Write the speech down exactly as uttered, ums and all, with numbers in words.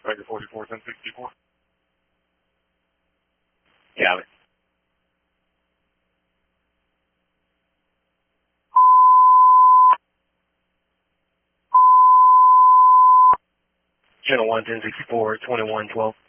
Tiger forty-four, ten sixty-four. Got it. Channel one, ten sixty-four, twenty-one twelve.